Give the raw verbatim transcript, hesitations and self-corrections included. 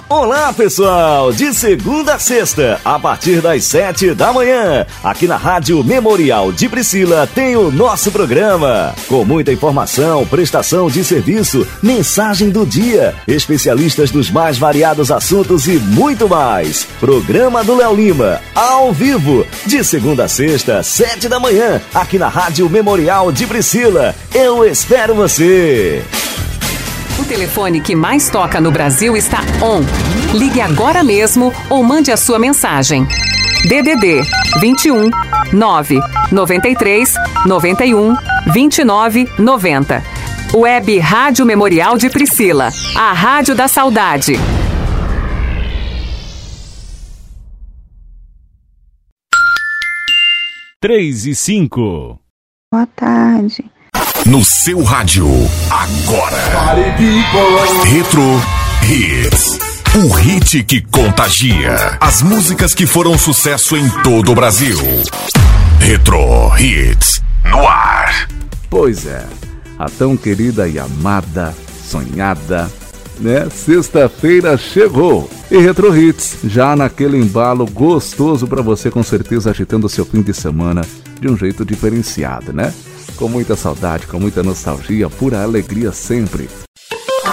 Olá, pessoal! De segunda a sexta, a partir das sete da manhã, aqui na Rádio Memorial de Priscila tem o nosso programa. Com muita informação, prestação de serviço, mensagem do dia, especialistas dos mais variados assuntos e muito mais. Programa do Léo Lima, ao vivo, de segunda a sexta, sete da manhã, aqui na Rádio Memorial de Priscila. Eu espero você! O telefone que mais toca no Brasil está on. Ligue agora mesmo ou mande a sua mensagem. D D D vinte e um, nove, noventa e três, noventa e um, vinte e nove, noventa. Web Rádio Memorial de Priscila, a rádio da saudade. três e cinco. Boa tarde. No seu rádio, agora. Retro Hits. O hit que contagia. As músicas que foram sucesso em todo o Brasil. Retro Hits. No ar. Pois é, a tão querida e amada, sonhada, né? Sexta-feira chegou. E Retro Hits, já naquele embalo gostoso pra você, com certeza agitando o seu fim de semana de um jeito diferenciado, né? Com muita saudade, com muita nostalgia, pura alegria sempre.